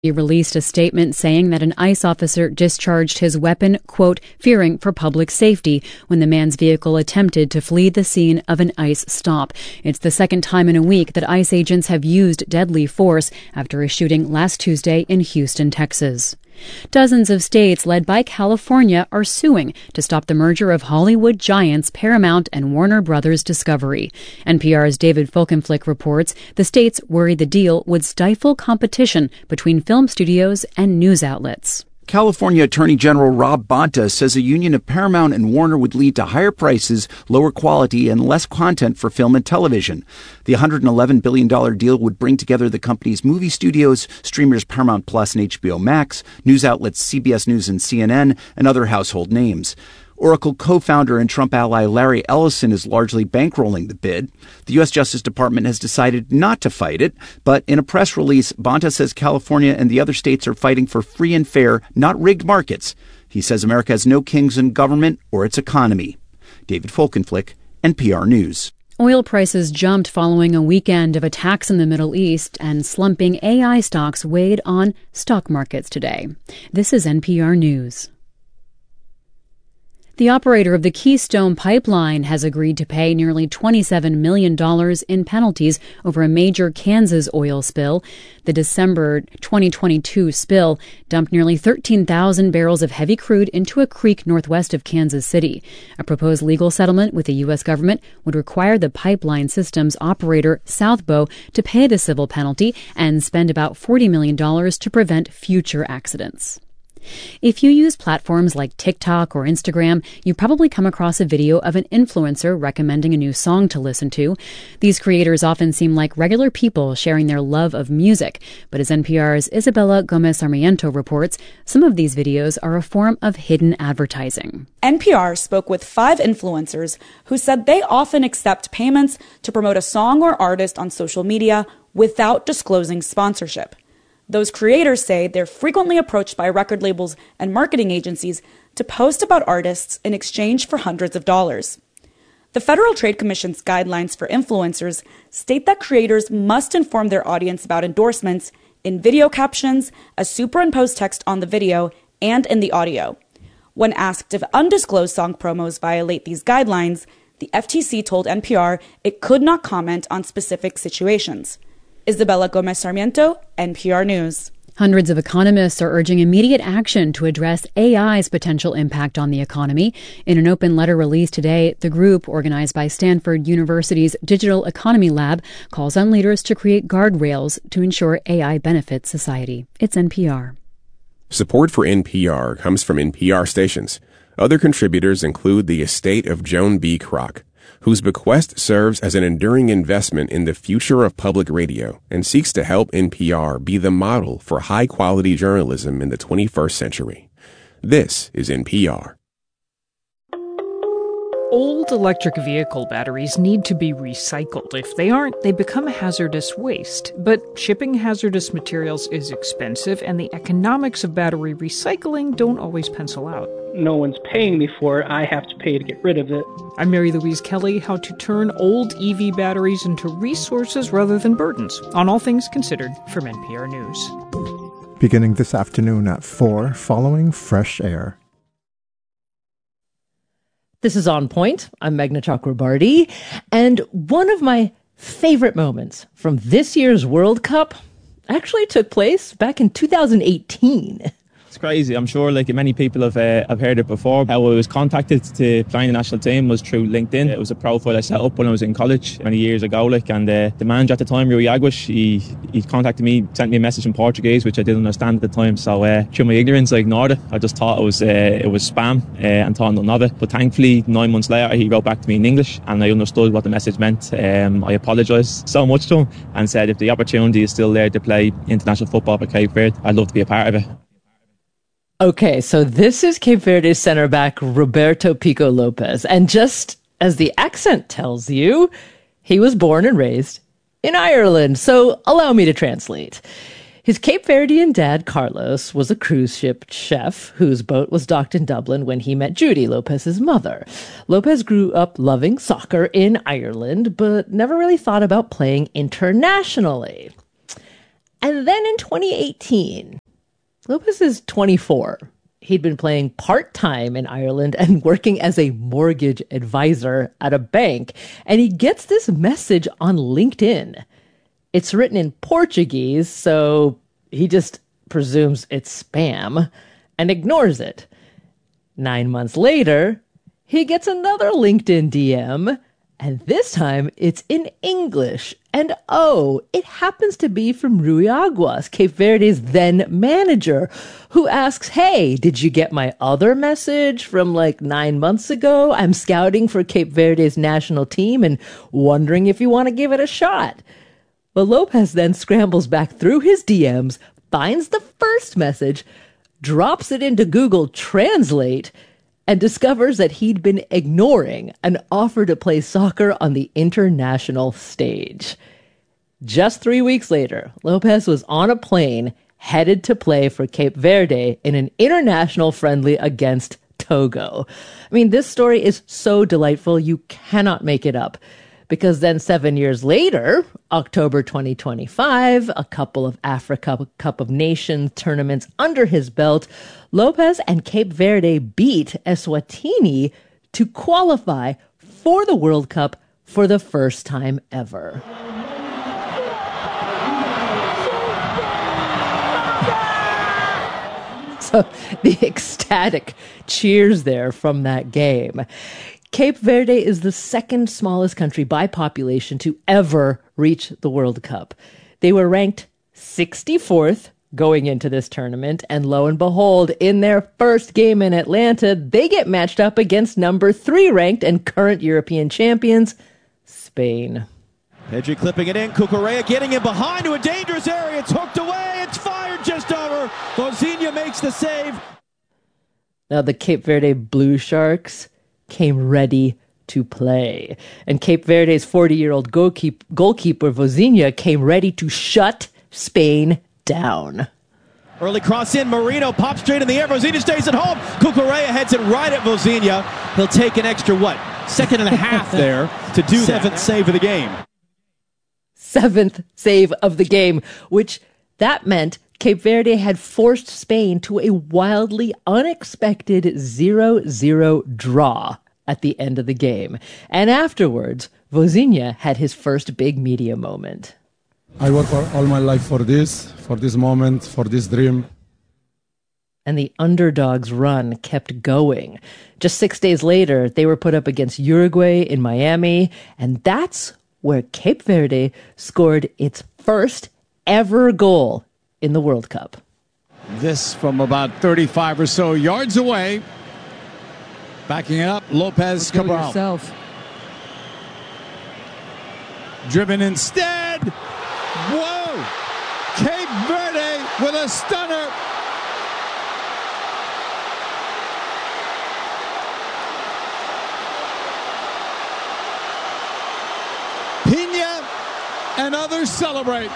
He released a statement saying that an ICE officer discharged his weapon, quote, fearing for public safety, when the man's vehicle attempted to flee the scene of an ICE stop. It's the second time in a week that ICE agents have used deadly force after a shooting last Tuesday in Houston, Texas. Dozens of states, led by California, are suing to stop the merger of Hollywood giants Paramount and Warner Brothers Discovery. NPR's David Folkenflik reports the states worry the deal would stifle competition between film studios and news outlets. California Attorney General Rob Bonta says a union of Paramount and Warner would lead to higher prices, lower quality, and less content for film and television. The $111 billion deal would bring together the company's movie studios, streamers Paramount Plus and HBO Max, news outlets CBS News and CNN, and other household names. Oracle co-founder and Trump ally Larry Ellison is largely bankrolling the bid. The U.S. Justice Department has decided not to fight it, but in a press release, Bonta says California and the other states are fighting for free and fair, not rigged markets. He says America has no kings in government or its economy. David Folkenflik, NPR News. Oil prices jumped following a weekend of attacks in the Middle East, and slumping AI stocks weighed on stock markets today. This is NPR News. The operator of the Keystone Pipeline has agreed to pay nearly $27 million in penalties over a major Kansas oil spill. The December 2022 spill dumped nearly 13,000 barrels of heavy crude into a creek northwest of Kansas City. A proposed legal settlement with the U.S. government would require the pipeline system's operator, South Bow, to pay the civil penalty and spend about $40 million to prevent future accidents. If you use platforms like TikTok or Instagram, you probably come across a video of an influencer recommending a new song to listen to. These creators often seem like regular people sharing their love of music, but as NPR's Isabella Gomez Sarmiento reports, some of these videos are a form of hidden advertising. NPR spoke with 5 influencers who said they often accept payments to promote a song or artist on social media without disclosing sponsorship. Those creators say they're frequently approached by record labels and marketing agencies to post about artists in exchange for hundreds of dollars. The Federal Trade Commission's guidelines for influencers state that creators must inform their audience about endorsements in video captions, as superimposed text on the video, and in the audio. When asked if undisclosed song promos violate these guidelines, the FTC told NPR it could not comment on specific situations. Isabella Gomez Sarmiento, NPR News. Hundreds of economists are urging immediate action to address AI's potential impact on the economy. In an open letter released today, the group, organized by Stanford University's Digital Economy Lab, calls on leaders to create guardrails to ensure AI benefits society. It's NPR. Support for NPR comes from NPR stations. Other contributors include the estate of Joan B. Kroc, whose bequest serves as an enduring investment in the future of public radio and seeks to help NPR be the model for high-quality journalism in the 21st century. This is NPR. Old electric vehicle batteries need to be recycled. If they aren't, they become hazardous waste. But shipping hazardous materials is expensive, and the economics of battery recycling don't always pencil out. No one's paying me for it. I have to pay to get rid of it. I'm Mary Louise Kelly, how to turn old EV batteries into resources rather than burdens, on All Things Considered from NPR News. Beginning this afternoon at 4, following Fresh Air. This is On Point. I'm Meghna Chakrabarty. And one of my favorite moments from this year's World Cup actually took place back in 2018. It's crazy. I'm sure like many people have heard it before. How I was contacted to join the national team was through LinkedIn. It was a profile I set up when I was in college many years ago. And the manager at the time, Rui Aguas, he contacted me, sent me a message in Portuguese, which I didn't understand at the time. So through my ignorance, I ignored it. I just thought it was spam and thought nothing of it. But thankfully, 9 months later, he wrote back to me in English and I understood what the message meant. I apologised so much to him and said if the opportunity is still there to play international football for Cape Verde, I'd love to be a part of it. Okay, so this is Cape Verde center back Roberto Pico Lopez. And just as the accent tells you, he was born and raised in Ireland. So allow me to translate. His Cape Verdean dad, Carlos, was a cruise ship chef whose boat was docked in Dublin when he met Judy, Lopez's mother. Lopez grew up loving soccer in Ireland, but never really thought about playing internationally. And then in 2018, Lopez is 24. He'd been playing part-time in Ireland and working as a mortgage advisor at a bank. And he gets this message on LinkedIn. It's written in Portuguese, so he just presumes it's spam and ignores it. 9 months later, he gets another LinkedIn DM, and this time it's in English. And it happens to be from Rui Aguas, Cape Verde's then manager, who asks, hey, did you get my other message from 9 months ago? I'm scouting for Cape Verde's national team and wondering if you want to give it a shot. Well, Lopez then scrambles back through his DMs, finds the first message, drops it into Google Translate, and discovers that he'd been ignoring an offer to play soccer on the international stage. Just 3 weeks later, Lopez was on a plane headed to play for Cape Verde in an international friendly against Togo. I mean, this story is so delightful, you cannot make it up. Because then 7 years later, October 2025, a couple of Africa Cup of Nations tournaments under his belt, Lopez and Cape Verde beat Eswatini to qualify for the World Cup for the first time ever. So the ecstatic cheers there from that game. Cape Verde is the second smallest country by population to ever reach the World Cup. They were ranked 64th going into this tournament, and lo and behold, in their first game in Atlanta, they get matched up against number 3 ranked and current European champions, Spain. Pedri clipping it in, Cucurella getting in behind to a dangerous area, it's hooked away, it's fired just over, Vozinha makes the save. Now the Cape Verde Blue Sharks came ready to play. And Cape Verde's 40-year-old goalkeeper Vozinha came ready to shut Spain down. Early cross in, Marino pops straight in the air, Vozinha stays at home, Cucurella heads it right at Vozinha. He'll take an extra, second and a half there to do that. 7th save of the game. 7th save of the game, which that meant Cape Verde had forced Spain to a wildly unexpected 0-0 draw at the end of the game. And afterwards, Vozinha had his first big media moment. I worked all my life for this moment, for this dream. And the underdogs' run kept going. Just 6 days later, they were put up against Uruguay in Miami, and that's where Cape Verde scored its first ever goal in the World Cup. This from about 35 or so yards away. Backing it up, Lopez Cabral. Driven instead. Whoa! Cape Verde with a stunner. Pina and others celebrate.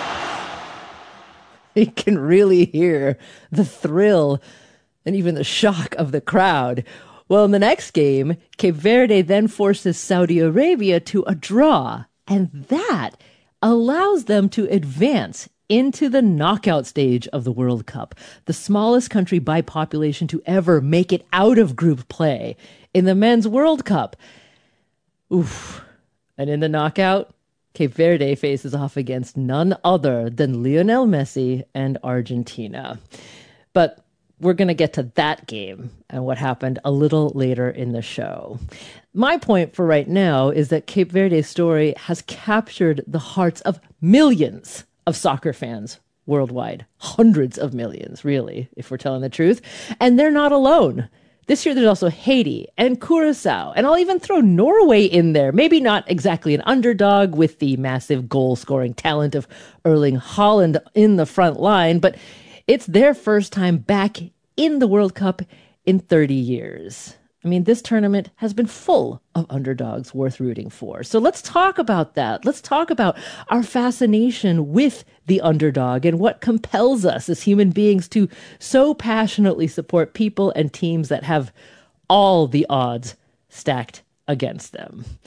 You can really hear the thrill and even the shock of the crowd. Well, in the next game, Cape Verde then forces Saudi Arabia to a draw, and that allows them to advance into the knockout stage of the World Cup, the smallest country by population to ever make it out of group play in the Men's World Cup. Oof. And in the knockout, Cape Verde faces off against none other than Lionel Messi and Argentina. But we're going to get to that game and what happened a little later in the show. My point for right now is that Cape Verde's story has captured the hearts of millions of soccer fans worldwide. Hundreds of millions, really, if we're telling the truth. And they're not alone. This year, there's also Haiti and Curacao, and I'll even throw Norway in there. Maybe not exactly an underdog with the massive goal-scoring talent of Erling Haaland in the front line, but it's their first time back in the World Cup in 30 years. I mean, this tournament has been full of underdogs worth rooting for. So let's talk about that. Let's talk about our fascination with the underdog and what compels us as human beings to so passionately support people and teams that have all the odds stacked against them.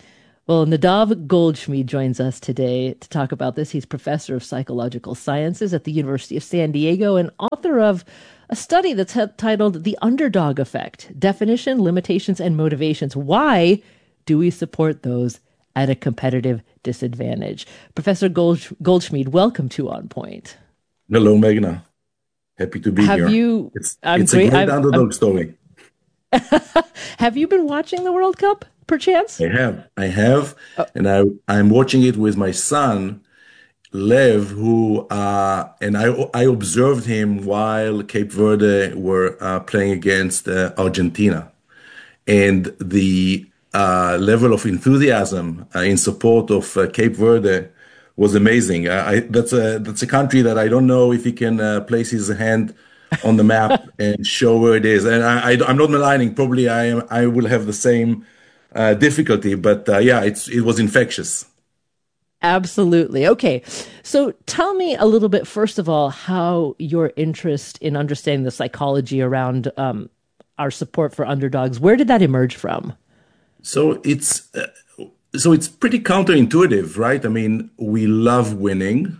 Well, Nadav Goldschmied joins us today to talk about this. He's professor of psychological sciences at the University of San Diego and author of a study that's titled The Underdog Effect: Definition, Limitations, and Motivations. Why do we support those at a competitive disadvantage? Professor Goldschmied, welcome to On Point. Hello, Meghna. Happy to be here. It's a great underdog story. Have you been watching the World Cup, perchance? I have, and I'm watching it with my son, Lev, who and I observed him while Cape Verde were playing against Argentina, and the level of enthusiasm in support of Cape Verde was amazing. That's a country that I don't know if he can place his hand on the map and show where it is. And I'm not maligning. Probably I will have the same difficulty. But it was infectious. Absolutely. Okay. So tell me a little bit, first of all, how your interest in understanding the psychology around our support for underdogs, where did that emerge from? So it's pretty counterintuitive, right? I mean, we love winning,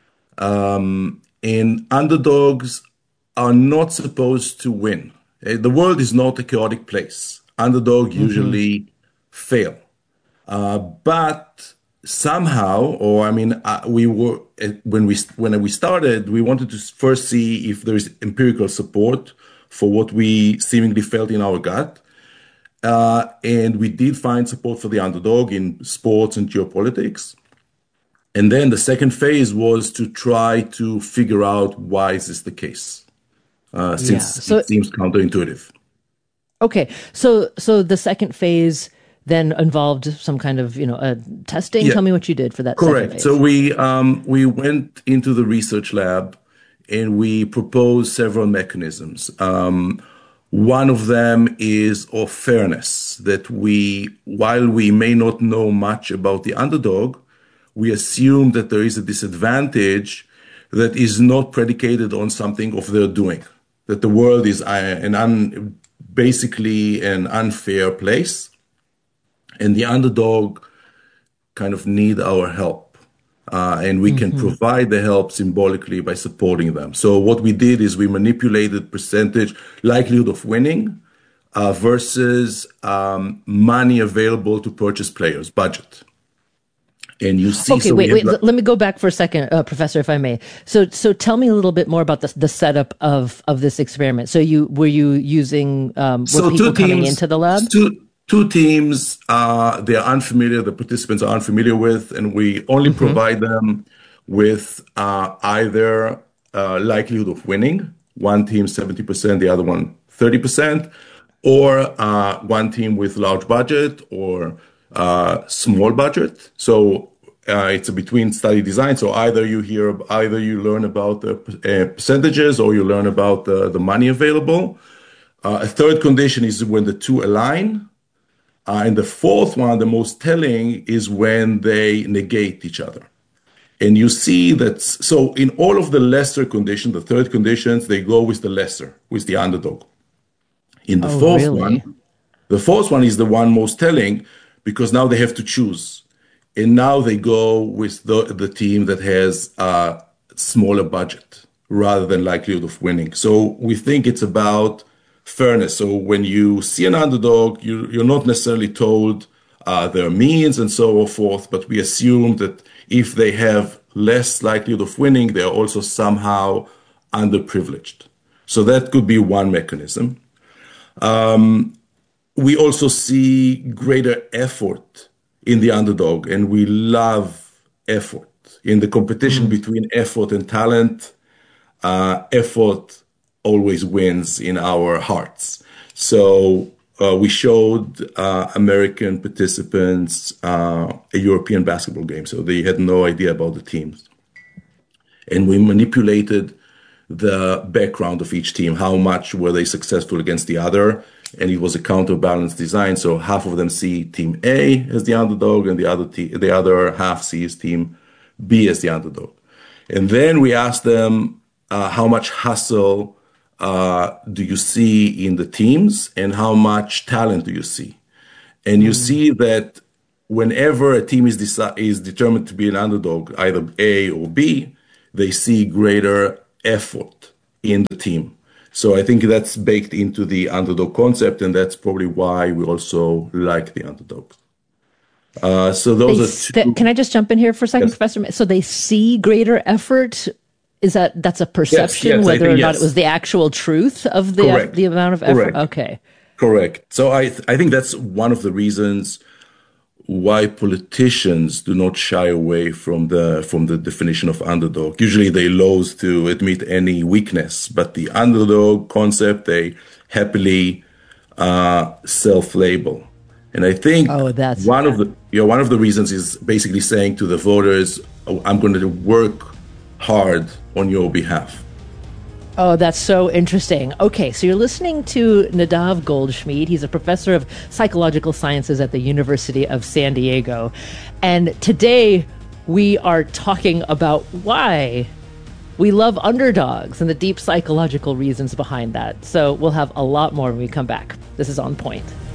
and underdogs are not supposed to win. The world is not a chaotic place. Underdogs usually fail, but somehow, when we started, we wanted to first see if there is empirical support for what we seemingly felt in our gut. And we did find support for the underdog in sports and geopolitics. And then the second phase was to try to figure out why is this the case, since it seems counterintuitive. Okay, so the second phase then involved some kind of testing. Yeah. Tell me what you did for that. Correct. Second phase. So we went into the research lab and we proposed several mechanisms. One of them is of fairness, that while we may not know much about the underdog, we assume that there is a disadvantage that is not predicated on something of their doing, that the world is basically an unfair place, and the underdog kind of need our help. And we can provide the help symbolically by supporting them. So what we did is we manipulated percentage likelihood of winning versus money available to purchase players, budget. And you see. Okay, wait. Let me go back for a second, Professor, if I may. So tell me a little bit more about the setup of this experiment. So were you using people coming into the lab? Two teams they are unfamiliar, the participants are unfamiliar with, and we only provide them with either likelihood of winning, one team 70%, the other one 30%, or one team with large budget or small budget. So it's a between study design. So either you learn about the percentages or you learn about the money available. A third condition is when the two align. And the fourth one, the most telling, is when they negate each other. And you see that, so in all of the lesser conditions, the third conditions, they go with the lesser, with the underdog. In the the fourth one is the one most telling, because now they have to choose. And now they go with the team that has a smaller budget rather than likelihood of winning. So we think it's about fairness. So when you see an underdog, you're not necessarily told their means and so forth, but we assume that if they have less likelihood of winning, they are also somehow underprivileged. So that could be one mechanism. We also see greater effort in the underdog, and we love effort. In the competition between effort and talent, effort always wins in our hearts. So we showed American participants a European basketball game. So they had no idea about the teams. And we manipulated the background of each team. How much were they successful against the other? And it was a counterbalance design. So half of them see team A as the underdog and the other half sees team B as the underdog. And then we asked them how much hustle do you see in the teams and how much talent do you see? And you see that whenever a team is determined to be an underdog, either A or B, they see greater effort in the team. So I think that's baked into the underdog concept, and that's probably why we also like the underdog. So those are two. Can I just jump in here for a second, Yes. Professor? So they see greater effort. That's a perception, Yes, whether or yes. not it was the actual truth of the amount of effort? Correct. Okay. Correct. So I think that's one of the reasons why politicians do not shy away from the definition of underdog. Usually they loathe to admit any weakness, but the underdog concept, they happily self-label. And I think one of the reasons is basically saying to the voters, I'm going to work hard on your behalf. Oh, that's so interesting. Okay, so you're listening to Nadav Goldschmied. He's a professor of psychological sciences at the University of San Diego. And today we are talking about why we love underdogs and the deep psychological reasons behind that. So we'll have a lot more when we come back. This is On Point.